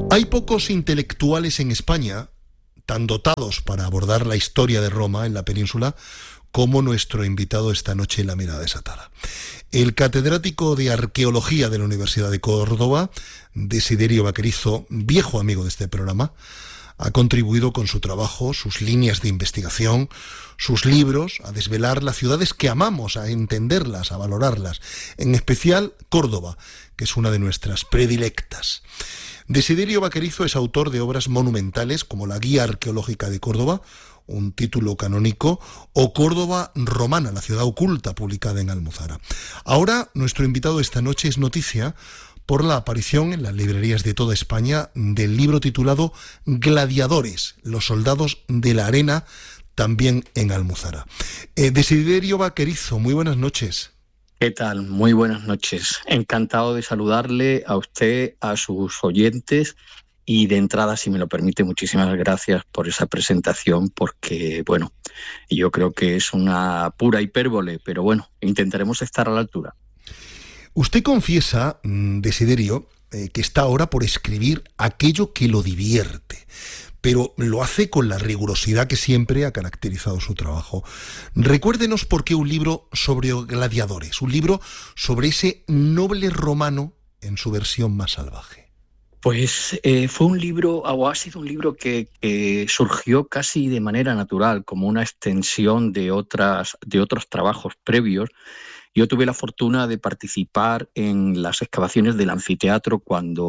Hay pocos intelectuales en España tan dotados para abordar la historia de Roma en la península como nuestro invitado esta noche en La Mirada Desatada. El catedrático de Arqueología de la Universidad de Córdoba, Desiderio Vaquerizo, viejo amigo de este programa, ha contribuido con su trabajo, sus líneas de investigación, sus libros, a desvelar las ciudades que amamos, a entenderlas, a valorarlas, en especial Córdoba, que es una de nuestras predilectas. Desiderio Vaquerizo es autor de obras monumentales como la Guía Arqueológica de Córdoba, un título canónico, o Córdoba Romana, la ciudad oculta, publicada en Almuzara. Ahora, nuestro invitado esta noche es noticia por la aparición en las librerías de toda España del libro titulado Gladiadores, los soldados de la arena, también en Almuzara. Desiderio Vaquerizo, muy buenas noches. ¿Qué tal? Muy buenas noches. Encantado de saludarle a usted, a sus oyentes y de entrada, si me lo permite, muchísimas gracias por esa presentación porque, bueno, yo creo que es una pura hipérbole, pero bueno, intentaremos estar a la altura. Usted confiesa, Desiderio, que está ahora por escribir aquello que lo divierte, pero lo hace con la rigurosidad que siempre ha caracterizado su trabajo. Recuérdenos por qué un libro sobre gladiadores, un libro sobre ese noble romano en su versión más salvaje. Pues fue un libro, o ha sido un libro que surgió casi de manera natural, como una extensión de otros trabajos previos. Yo tuve la fortuna de participar en las excavaciones del anfiteatro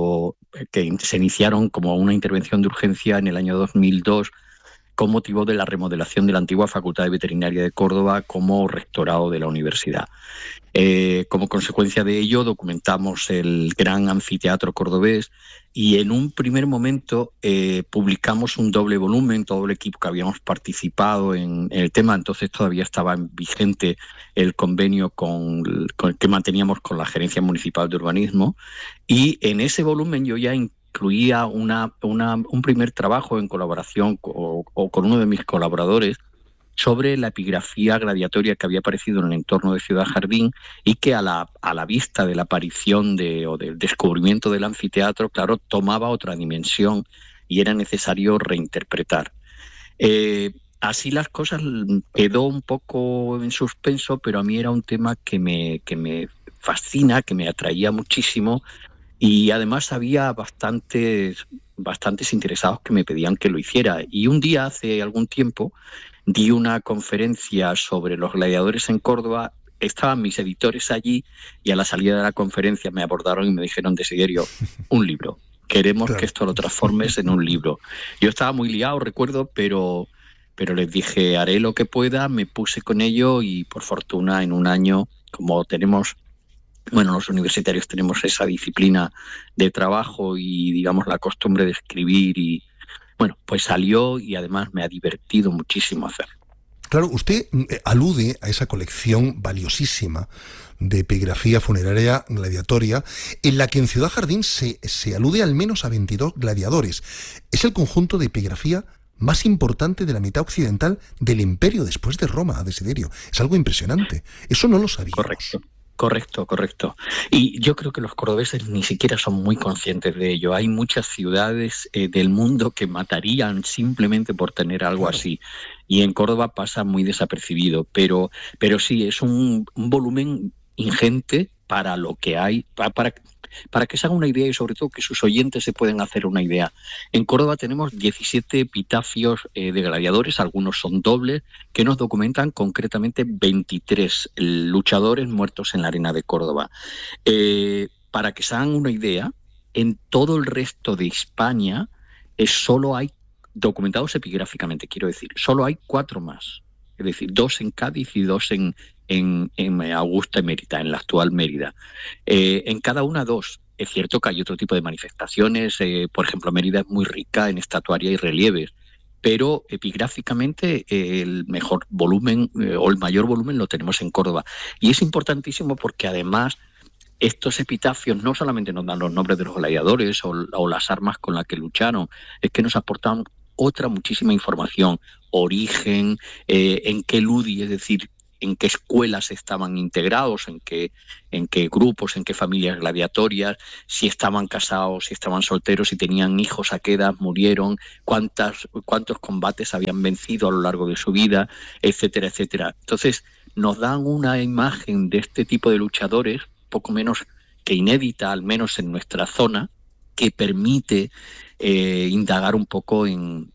que se iniciaron como una intervención de urgencia en el año 2002 con motivo de la remodelación de la antigua Facultad de Veterinaria de Córdoba como rectorado de la universidad. Como consecuencia de ello, documentamos el gran anfiteatro cordobés y en un primer momento publicamos un doble volumen, todo el equipo que habíamos participado en el tema. Entonces todavía estaba vigente el convenio con el que manteníamos con la Gerencia Municipal de Urbanismo, y en ese volumen yo ya incluía un primer trabajo en colaboración con uno de mis colaboradores sobre la epigrafía gladiatoria que había aparecido en el entorno de Ciudad Jardín y que a la vista de la aparición o del descubrimiento del anfiteatro, claro, tomaba otra dimensión y era necesario reinterpretar. Así las cosas, quedó un poco en suspenso, pero a mí era un tema que me fascina, que me atraía muchísimo, y además había bastantes interesados que me pedían que lo hiciera. Y un día, hace algún tiempo, di una conferencia sobre los gladiadores en Córdoba. Estaban mis editores allí y a la salida de la conferencia me abordaron y me dijeron: Desiderio, un libro. Queremos que esto lo transformes en un libro. Yo estaba muy liado, recuerdo, pero les dije, haré lo que pueda, me puse con ello y por fortuna en un año, como tenemos... Bueno, los universitarios tenemos esa disciplina de trabajo y, digamos, la costumbre de escribir y, bueno, pues salió y además me ha divertido muchísimo hacerlo. Claro, usted alude a esa colección valiosísima de epigrafía funeraria gladiatoria, en la que en Ciudad Jardín se alude al menos a 22 gladiadores. Es el conjunto de epigrafía más importante de la mitad occidental del imperio después de Roma, Desiderio. Es algo impresionante. Eso no lo sabíamos. Correcto. Y yo creo que los cordobeses ni siquiera son muy conscientes de ello. Hay muchas ciudades del mundo que matarían simplemente por tener algo así. Y en Córdoba pasa muy desapercibido. Pero sí, es un volumen ingente para lo que hay, para que se haga una idea y sobre todo que sus oyentes se puedan hacer una idea. En Córdoba tenemos 17 epitafios de gladiadores, algunos son dobles, que nos documentan concretamente 23 luchadores muertos en la arena de Córdoba. Para que se hagan una idea, en todo el resto de España solo hay, documentados epigráficamente, quiero decir, solo hay 4 más. Es decir, 2 en Cádiz y 2 en Augusta y Mérida, en la actual Mérida. En cada una 2. Es cierto que hay otro tipo de manifestaciones. Por ejemplo, Mérida es muy rica en estatuaria y relieves, pero epigráficamente el mejor volumen o el mayor volumen lo tenemos en Córdoba. Y es importantísimo porque además estos epitafios no solamente nos dan los nombres de los gladiadores o las armas con las que lucharon, es que nos aportan otra muchísima información, origen, en qué ludi, es decir, en qué escuelas estaban integrados, en qué grupos, en qué familias gladiatorias, si estaban casados, si estaban solteros, si tenían hijos, a qué edad murieron, cuántos combates habían vencido a lo largo de su vida, etcétera, etcétera. Entonces, nos dan una imagen de este tipo de luchadores, poco menos que inédita, al menos en nuestra zona, que permite indagar un poco en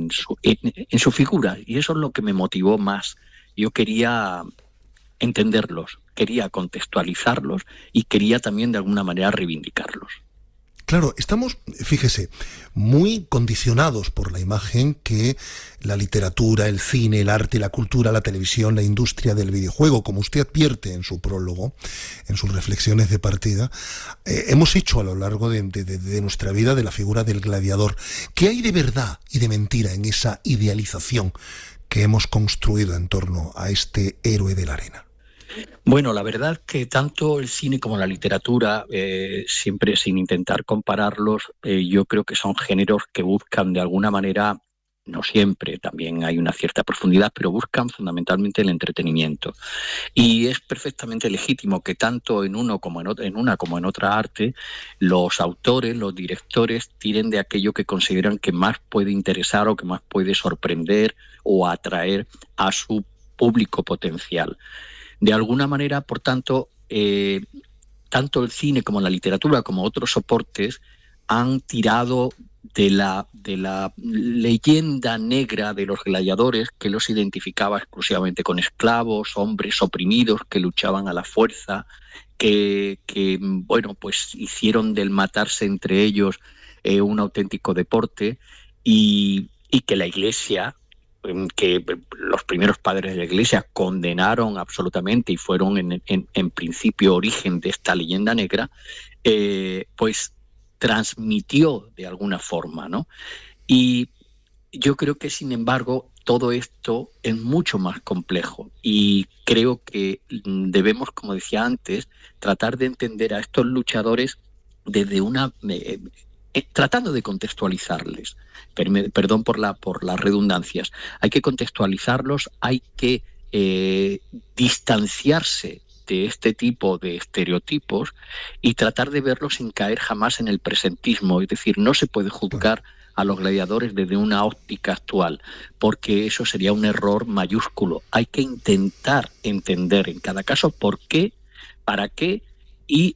su figura. Y eso es lo que me motivó más. Yo quería entenderlos, quería contextualizarlos y quería también de alguna manera reivindicarlos. Claro, estamos, fíjese, muy condicionados por la imagen que la literatura, el cine, el arte, la cultura, la televisión, la industria del videojuego, como usted advierte en su prólogo, en sus reflexiones de partida, hemos hecho a lo largo de nuestra vida de la figura del gladiador. ¿Qué hay de verdad y de mentira en esa idealización que hemos construido en torno a este héroe de la arena? Bueno, la verdad es que tanto el cine como la literatura, siempre sin intentar compararlos, yo creo que son géneros que buscan de alguna manera, no siempre, también hay una cierta profundidad, pero buscan fundamentalmente el entretenimiento. Y es perfectamente legítimo que tanto en una como en otra arte, los autores, los directores, tiren de aquello que consideran que más puede interesar o que más puede sorprender o atraer a su público potencial. De alguna manera, por tanto, tanto el cine como la literatura como otros soportes han tirado de la leyenda negra de los gladiadores, que los identificaba exclusivamente con esclavos, hombres oprimidos que luchaban a la fuerza, que bueno, pues hicieron del matarse entre ellos un auténtico deporte, y que la Iglesia, que los primeros padres de la Iglesia condenaron absolutamente y fueron en principio origen de esta leyenda negra, pues transmitió de alguna forma, ¿no? Y yo creo que, sin embargo, todo esto es mucho más complejo y creo que debemos, como decía antes, tratar de entender a estos luchadores desde tratando de contextualizarles. Perdón por las redundancias. Hay que contextualizarlos, hay que distanciarse de este tipo de estereotipos y tratar de verlos sin caer jamás en el presentismo. Es decir, no se puede juzgar a los gladiadores desde una óptica actual, porque eso sería un error mayúsculo. Hay que intentar entender en cada caso por qué, para qué y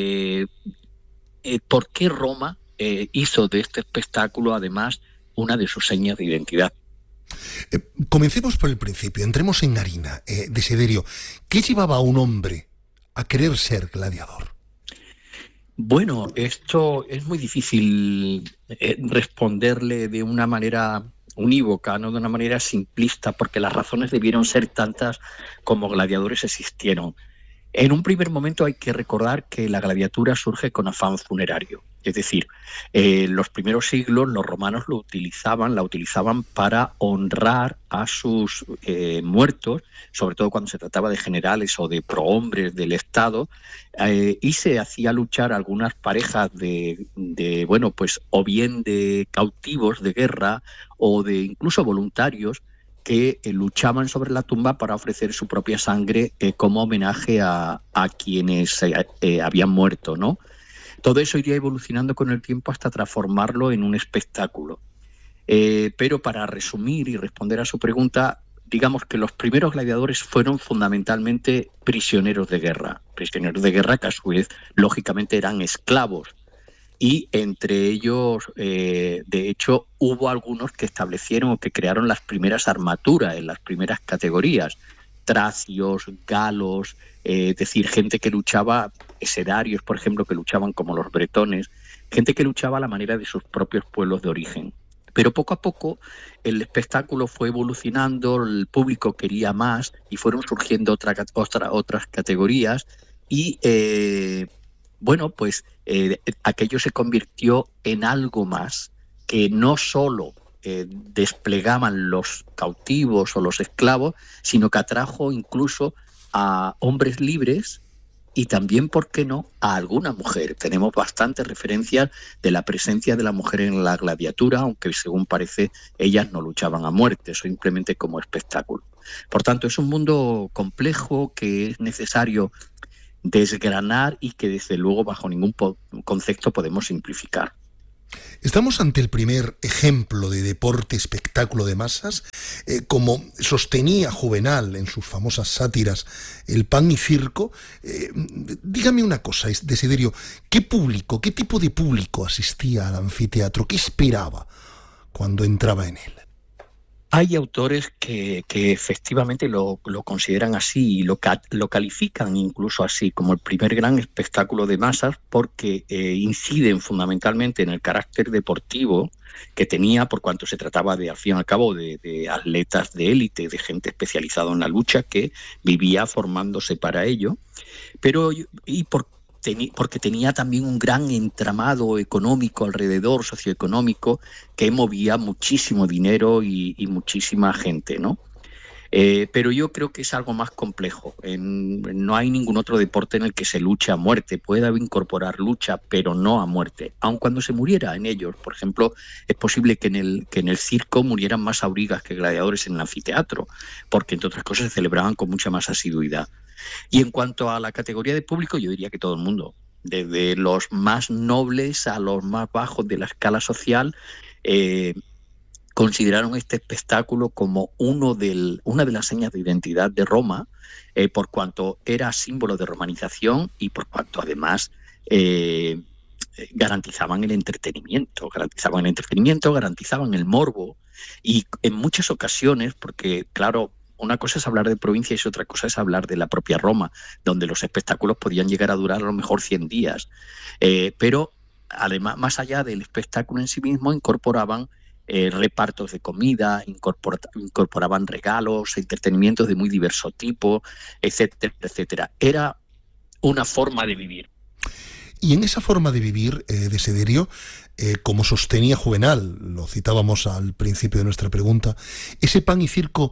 por qué Roma hizo de este espectáculo, además, una de sus señas de identidad. Comencemos por el principio, entremos en harina. Desiderio, ¿qué llevaba a un hombre a querer ser gladiador? Bueno, esto es muy difícil responderle de una manera unívoca, no de una manera simplista, porque las razones debieron ser tantas como gladiadores existieron. En un primer momento hay que recordar que la gladiatura surge con afán funerario. Es decir, los primeros siglos los romanos la utilizaban para honrar a sus muertos, sobre todo cuando se trataba de generales o de prohombres del Estado, y se hacía luchar algunas parejas bueno, pues o bien de cautivos de guerra o de incluso voluntarios que luchaban sobre la tumba para ofrecer su propia sangre como homenaje a quienes habían muerto, ¿no? Todo eso iría evolucionando con el tiempo hasta transformarlo en un espectáculo. Pero para resumir y responder a su pregunta, digamos que los primeros gladiadores fueron fundamentalmente prisioneros de guerra que a su vez, lógicamente, eran esclavos. Y entre ellos, de hecho, hubo algunos que establecieron o que crearon las primeras armaturas en las primeras categorías, tracios, galos, es decir, gente que luchaba, esedarios, por ejemplo, que luchaban como los bretones, gente que luchaba a la manera de sus propios pueblos de origen. Pero poco a poco el espectáculo fue evolucionando, el público quería más y fueron surgiendo otras categorías y bueno, pues aquello se convirtió en algo más que no solo desplegaban los cautivos o los esclavos, sino que atrajo incluso a hombres libres y también, ¿por qué no?, a alguna mujer. Tenemos bastantes referencias de la presencia de la mujer en la gladiatura, aunque según parece ellas no luchaban a muerte, simplemente como espectáculo. Por tanto, es un mundo complejo que es necesario desgranar y que desde luego bajo ningún concepto podemos simplificar. Estamos ante el primer ejemplo de deporte espectáculo de masas, como sostenía Juvenal en sus famosas sátiras El pan y circo. Dígame una cosa, Desiderio, ¿qué tipo de público asistía al anfiteatro? ¿Qué esperaba cuando entraba en él? Hay autores que efectivamente lo consideran así y lo califican incluso así, como el primer gran espectáculo de masas, porque inciden fundamentalmente en el carácter deportivo que tenía, por cuanto se trataba de, al fin y al cabo, de atletas de élite, de gente especializada en la lucha que vivía formándose para ello, pero porque tenía también un gran entramado económico alrededor, socioeconómico, que movía muchísimo dinero y muchísima gente, ¿no? Pero yo creo que es algo más complejo. No hay ningún otro deporte en el que se luche a muerte. Puede incorporar lucha, pero no a muerte. Aun cuando se muriera en ellos, por ejemplo, es posible que en el circo murieran más aurigas que gladiadores en el anfiteatro, porque entre otras cosas se celebraban con mucha más asiduidad. Y en cuanto a la categoría de público, yo diría que todo el mundo, desde los más nobles a los más bajos de la escala social, consideraron este espectáculo como una de las señas de identidad de Roma, por cuanto era símbolo de romanización y por cuanto además garantizaban el entretenimiento, garantizaban el morbo, y en muchas ocasiones, porque claro, una cosa es hablar de provincia y otra cosa es hablar de la propia Roma, donde los espectáculos podían llegar a durar a lo mejor 100 días. Pero además, más allá del espectáculo en sí mismo, incorporaban repartos de comida, incorporaban regalos, entretenimientos de muy diverso tipo, etcétera, etcétera. Era una forma de vivir. Y en esa forma de vivir, Desiderio, como sostenía Juvenal, lo citábamos al principio de nuestra pregunta, ese pan y circo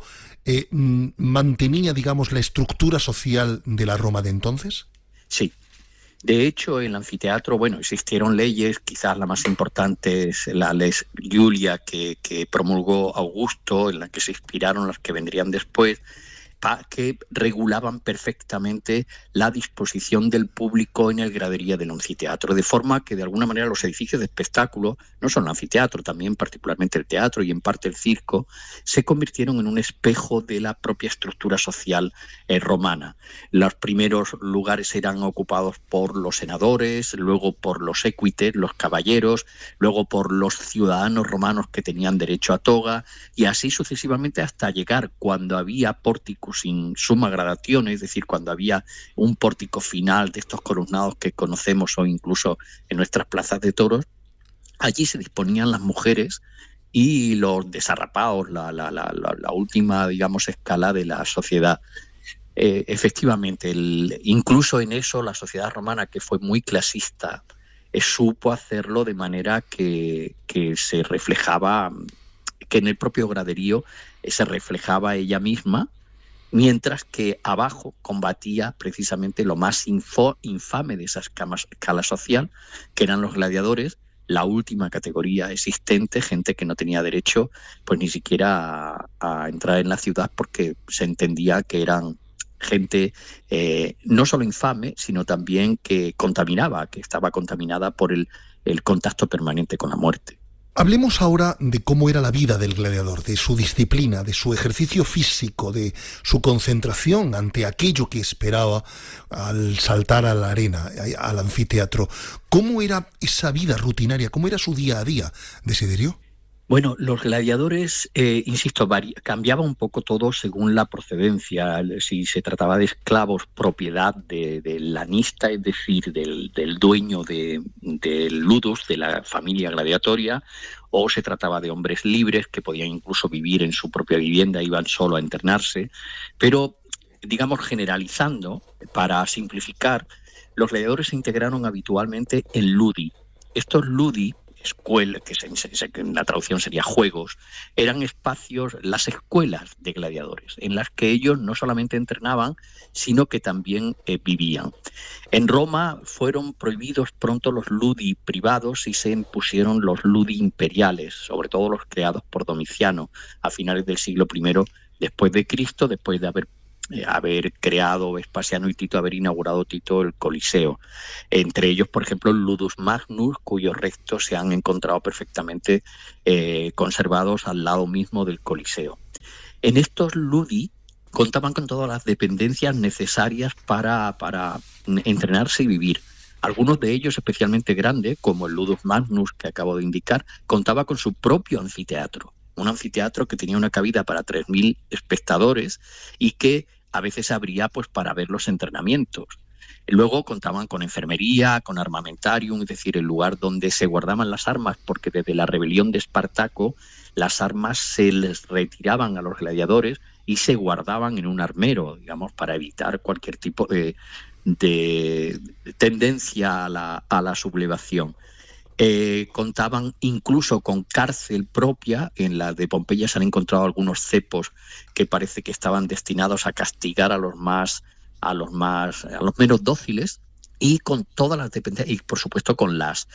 mantenía, digamos, la estructura social de la Roma de entonces. Sí. De hecho, en el anfiteatro, existieron leyes, quizás la más importante es la Ley Julia que promulgó Augusto, en la que se inspiraron las que vendrían después, que regulaban perfectamente la disposición del público en el gradería del anfiteatro, de forma que de alguna manera los edificios de espectáculo, no solo el anfiteatro, también particularmente el teatro y en parte el circo, se convirtieron en un espejo de la propia estructura social romana. Los primeros lugares eran ocupados por los senadores, luego por los equites, los caballeros, luego por los ciudadanos romanos que tenían derecho a toga, y así sucesivamente hasta llegar, cuando había pórticos sin suma gradación, es decir, cuando había un pórtico final de estos columnados que conocemos o incluso en nuestras plazas de toros, allí se disponían las mujeres y los desarrapados, la última, digamos, escala de la sociedad. Efectivamente, incluso en eso la sociedad romana, que fue muy clasista, supo hacerlo de manera que se reflejaba, que en el propio graderío se reflejaba ella misma, mientras que abajo combatía precisamente lo más infame de esa escala social, que eran los gladiadores, la última categoría existente, gente que no tenía derecho pues ni siquiera a entrar en la ciudad, porque se entendía que eran gente no solo infame, sino también que contaminaba, que estaba contaminada por el contacto permanente con la muerte. Hablemos ahora de cómo era la vida del gladiador, de su disciplina, de su ejercicio físico, de su concentración ante aquello que esperaba al saltar a la arena, al anfiteatro. ¿Cómo era esa vida rutinaria? ¿Cómo era su día a día, Desiderio? Bueno, los gladiadores, insisto, cambiaba un poco todo según la procedencia. Si se trataba de esclavos propiedad del lanista, es decir, del dueño del ludus, de la familia gladiatoria, o se trataba de hombres libres que podían incluso vivir en su propia vivienda, iban solo a internarse. Pero, digamos, generalizando, para simplificar, los gladiadores se integraron habitualmente en ludi. Estos ludi escuelas, que en la traducción sería juegos, eran espacios, las escuelas de gladiadores, en las que ellos no solamente entrenaban, sino que también vivían. En Roma fueron prohibidos pronto los ludi privados y se impusieron los ludi imperiales, sobre todo los creados por Domiciano a finales del siglo I después de Cristo, después de haber creado Vespasiano y Tito, haber inaugurado Tito el Coliseo. Entre ellos, por ejemplo, el Ludus Magnus, cuyos restos se han encontrado perfectamente conservados al lado mismo del Coliseo. En estos ludi contaban con todas las dependencias necesarias para entrenarse y vivir. Algunos de ellos, especialmente grandes, como el Ludus Magnus que acabo de indicar, contaba con su propio anfiteatro. Un anfiteatro que tenía una cabida para 3.000 espectadores y que a veces se abría pues para ver los entrenamientos. Luego contaban con enfermería, con armamentarium, es decir, el lugar donde se guardaban las armas, porque desde la rebelión de Espartaco las armas se les retiraban a los gladiadores y se guardaban en un armero, digamos, para evitar cualquier tipo de tendencia a la sublevación. Contaban incluso con cárcel propia. En la de Pompeya se han encontrado algunos cepos que parece que estaban destinados a castigar a los menos dóciles, y con todas las dependencias, y por supuesto con los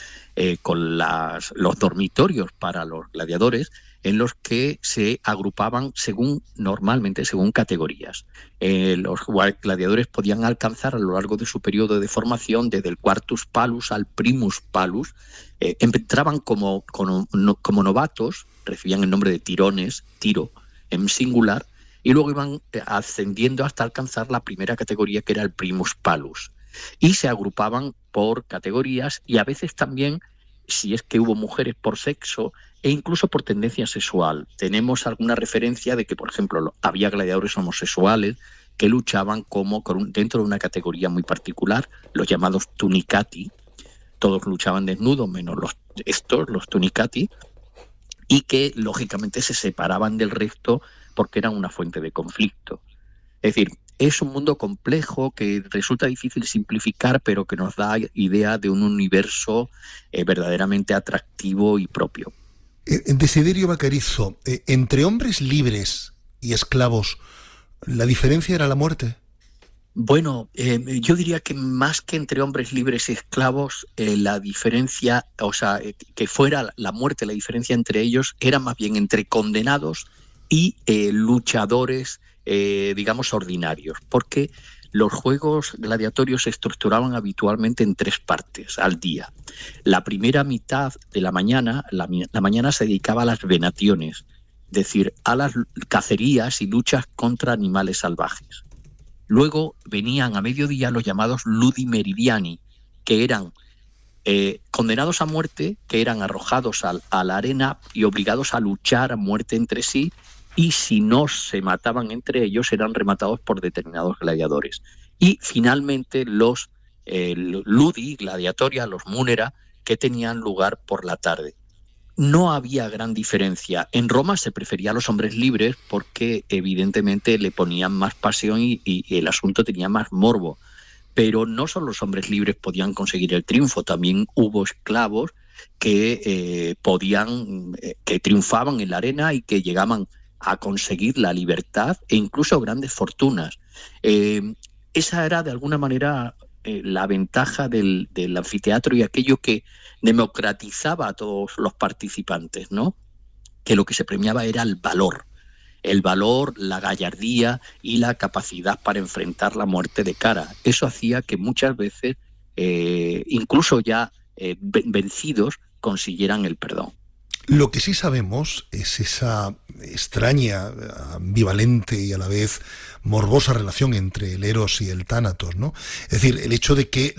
dormitorios para los gladiadores, en los que se agrupaban normalmente según categorías. Los gladiadores podían alcanzar a lo largo de su periodo de formación desde el quartus palus al primus palus. Entraban como novatos, recibían el nombre de tirones, tiro en singular, y luego iban ascendiendo hasta alcanzar la primera categoría, que era el primus palus. Y se agrupaban por categorías, y a veces también, si es que hubo mujeres, por sexo e incluso por tendencia sexual. Tenemos alguna referencia de que, por ejemplo, había gladiadores homosexuales que luchaban dentro de una categoría muy particular, los llamados tunicati. Todos luchaban desnudos, menos los tunicati, y que lógicamente se separaban del resto porque eran una fuente de conflicto. Es decir, es un mundo complejo que resulta difícil simplificar, pero que nos da idea de un universo verdaderamente atractivo y propio. Desiderio Vaquerizo, entre hombres libres y esclavos, ¿la diferencia era la muerte? Bueno, yo diría que más que entre hombres libres y esclavos, la diferencia, que fuera la muerte, la diferencia entre ellos era más bien entre condenados y luchadores, digamos, ordinarios, porque los juegos gladiatorios se estructuraban habitualmente en 3 partes al día. La primera mitad de la mañana se dedicaba a las venaciones, es decir, a las cacerías y luchas contra animales salvajes. Luego venían a mediodía los llamados ludi meridiani, que eran condenados a muerte, que eran arrojados a la arena y obligados a luchar a muerte entre sí, y si no se mataban entre ellos eran rematados por determinados gladiadores. Y finalmente los ludi gladiatoria, los munera, que tenían lugar por la tarde. No había gran diferencia. En Roma se prefería a los hombres libres porque evidentemente le ponían más pasión y el asunto tenía más morbo. Pero no solo los hombres libres podían conseguir el triunfo, también hubo esclavos que que triunfaban en la arena y que llegaban a conseguir la libertad e incluso grandes fortunas. Esa era de alguna manera la ventaja del anfiteatro y aquello que democratizaba a todos los participantes, ¿no? Que lo que se premiaba era el valor, la gallardía y la capacidad para enfrentar la muerte de cara. Eso hacía que muchas veces, incluso ya vencidos, consiguieran el perdón. Lo que sí sabemos es esa extraña, ambivalente y a la vez morbosa relación entre el Eros y el Tánatos, ¿no? Es decir, el hecho de que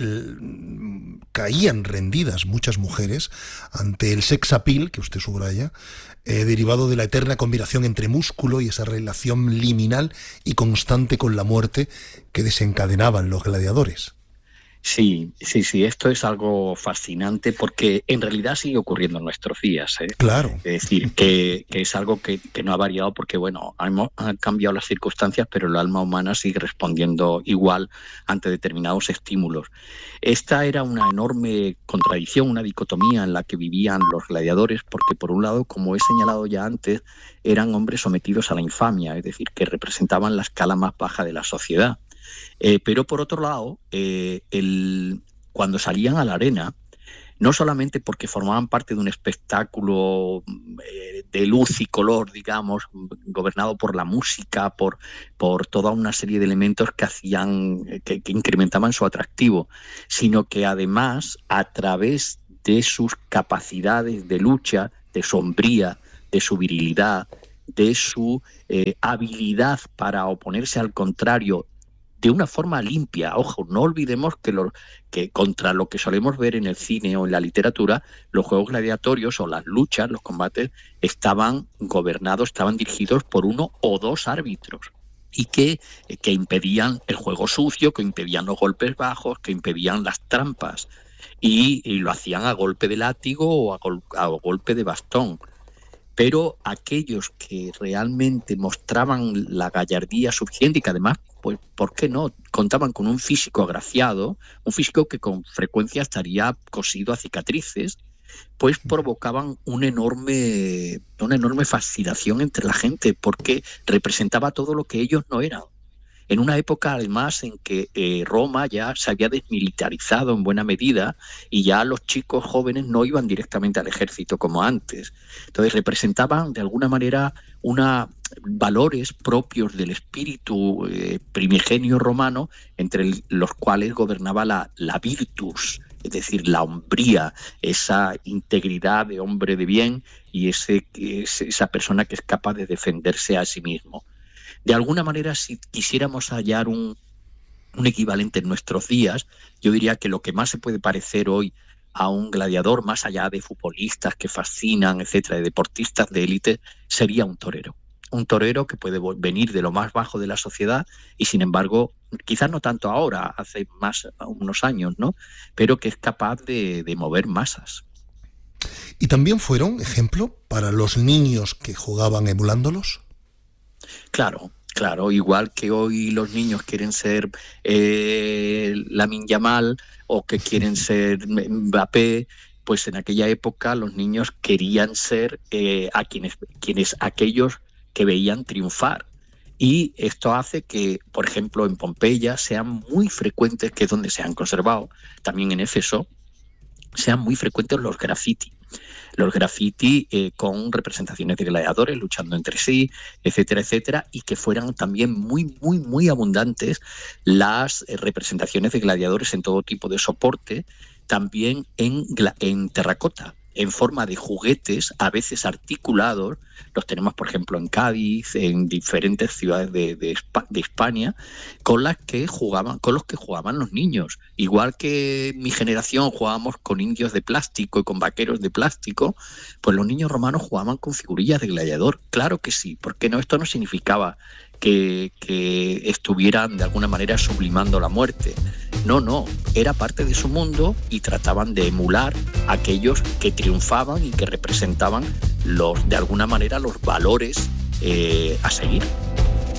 caían rendidas muchas mujeres ante el sex appeal, que usted subraya, derivado de la eterna combinación entre músculo y esa relación liminal y constante con la muerte que desencadenaban los gladiadores. Sí, esto es algo fascinante porque en realidad sigue ocurriendo en nuestros días, ¿eh? Claro. Es decir, que es algo que no ha variado porque, bueno, han cambiado las circunstancias, pero el alma humana sigue respondiendo igual ante determinados estímulos. Esta era una enorme contradicción, una dicotomía en la que vivían los gladiadores, porque por un lado, como he señalado ya antes, eran hombres sometidos a la infamia, es decir, que representaban la escala más baja de la sociedad. Pero por otro lado, cuando salían a la arena, no solamente porque formaban parte de un espectáculo de luz y color, digamos, gobernado por la música, por toda una serie de elementos que hacían, que incrementaban su atractivo, sino que además, a través de sus capacidades de lucha, de su hombría, de su virilidad, de su habilidad para oponerse al contrario de una forma limpia. Ojo, no olvidemos que contra lo que solemos ver en el cine o en la literatura, los juegos gladiatorios o las luchas, los combates, estaban gobernados, estaban dirigidos por uno o dos árbitros y que impedían el juego sucio, que impedían los golpes bajos, que impedían las trampas y lo hacían a golpe de látigo o a golpe de bastón. Pero aquellos que realmente mostraban la gallardía suficiente y que además, pues, ¿por qué no?, contaban con un físico agraciado, un físico que con frecuencia estaría cosido a cicatrices, pues provocaban una enorme fascinación entre la gente, porque representaba todo lo que ellos no eran. En una época, además, en que Roma ya se había desmilitarizado en buena medida y ya los chicos jóvenes no iban directamente al ejército como antes. Entonces representaban, de alguna manera, valores propios del espíritu primigenio romano, entre los cuales gobernaba la virtus, es decir, la hombría, esa integridad de hombre de bien y esa persona que es capaz de defenderse a sí mismo. De alguna manera, si quisiéramos hallar un equivalente en nuestros días, yo diría que lo que más se puede parecer hoy a un gladiador, más allá de futbolistas que fascinan, etcétera, de deportistas de élite, sería un torero. Un torero que puede venir de lo más bajo de la sociedad y, sin embargo, quizás no tanto ahora, hace unos años, ¿no?, pero que es capaz de mover masas. ¿Y también fueron ejemplo para los niños que jugaban emulándolos? Claro, igual que hoy los niños quieren ser Lamine Yamal o que quieren ser Mbappé, pues en aquella época los niños querían ser aquellos que veían triunfar. Y esto hace que, por ejemplo, en Pompeya sean muy frecuentes, que es donde se han conservado, también en Éfeso, sean muy frecuentes los graffiti. Los graffiti con representaciones de gladiadores luchando entre sí, etcétera, etcétera, y que fueran también muy, muy, muy abundantes las representaciones de gladiadores en todo tipo de soporte, también en terracota, en forma de juguetes, a veces articulados. Los tenemos, por ejemplo, en Cádiz, en diferentes ciudades de España, con los que jugaban los niños. Igual que mi generación jugábamos con indios de plástico y con vaqueros de plástico, pues los niños romanos jugaban con figurillas de gladiador. Claro que sí, porque no, esto no significaba que estuvieran de alguna manera sublimando la muerte. No, era parte de su mundo y trataban de emular a aquellos que triunfaban y que representaban de alguna manera los valores a seguir.